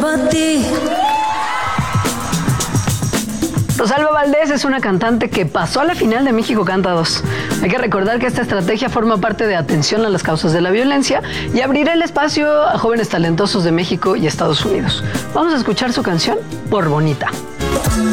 pa' ti. Rosalba Valdés es una cantante que pasó a la final de México Canta 2. Hay que recordar que esta estrategia forma parte de atención a las causas de la violencia y abrirá el espacio a jóvenes talentosos de México y Estados Unidos. Vamos a escuchar su canción Por Bonita.